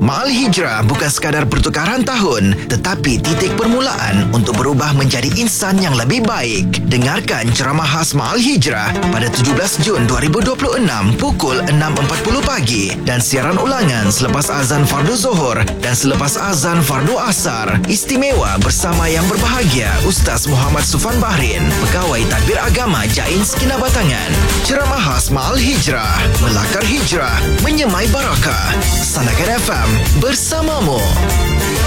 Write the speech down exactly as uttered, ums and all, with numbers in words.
Ma'al Hijrah bukan sekadar pertukaran tahun, tetapi titik permulaan untuk berubah menjadi insan yang lebih baik. Dengarkan ceramah khas Ma'al Hijrah pada tujuh belas Jun dua ribu dua puluh enam pukul enam empat puluh pagi dan siaran ulangan selepas azan fardu Zuhur dan selepas azan fardu Asar. Istimewa bersama yang berbahagia Ustaz Muhammad Sufan Bahrin, Pegawai Tadbir Agama Jain Skina Batangan. Ceramah khas Ma'al Hijrah, melakar hijrah, menyemai barakah. Sandakan F M bersamamu.